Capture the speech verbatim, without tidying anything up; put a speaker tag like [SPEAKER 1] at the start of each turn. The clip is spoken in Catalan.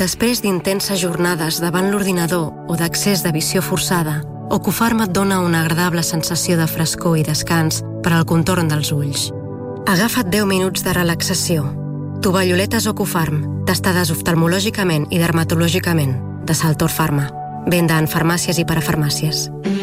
[SPEAKER 1] Després d'intenses jornades davant l'ordinador o d'accés de visió forçada, Ocufarm et dona una agradable sensació de frescor i descans per al contorn dels ulls. Agafa't deu minuts de relaxació. Tovalloletes Ocufarm, testades oftalmològicament i dermatològicament, de Saltor Pharma. Venda en farmàcies i parafarmàcies.